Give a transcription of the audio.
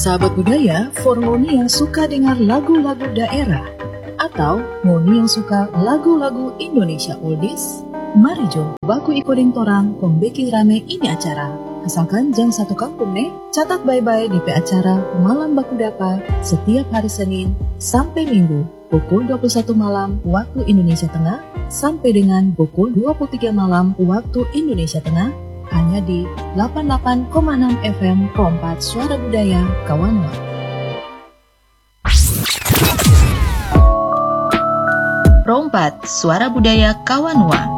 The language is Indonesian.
Sahabat budaya, for ngoni yang suka dengar lagu-lagu daerah atau ngoni yang suka lagu-lagu Indonesia oldies, mari jom baku ikoding torang pembeki rame ini acara. Asalkan jam 1 kampung nih, catat bye-bye DP acara Malam Baku Dapa setiap hari Senin sampai Minggu pukul 21 malam waktu Indonesia Tengah sampai dengan pukul 23 malam waktu Indonesia Tengah hanya di 88,6 FM Rompat Suara Budaya Kawanwa. Rompat Suara Budaya Kawanwa.